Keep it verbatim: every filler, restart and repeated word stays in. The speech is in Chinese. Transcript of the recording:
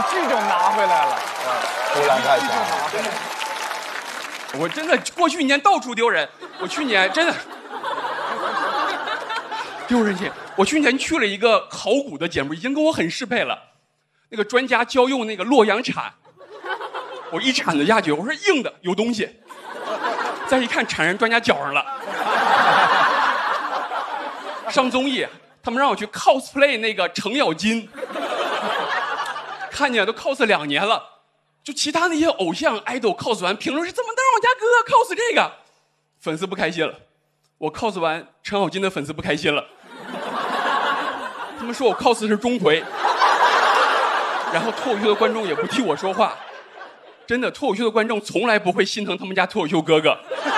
这种拿回来了， 突然太强了。 我真的过去一年到处丢人，我去年真的丢人去。我去年去了一个考古的节目，已经跟我很适配了。那个专家教用那个洛阳铲，我一铲子下去，我说硬的有东西，再一看铲人专家脚上了。上综艺，他们让我去 cosplay 那个程咬金，看见都 cos 两年了。就其他那些偶像 idol cos 完，评论是怎么能让我家哥哥 cos 这个？粉丝不开心了。我 cos 完程咬金的粉丝不开心了，他们说我 cos 是钟馗。然后脱口秀的观众也不替我说话，真的，脱口秀的观众从来不会心疼他们家脱口秀哥哥。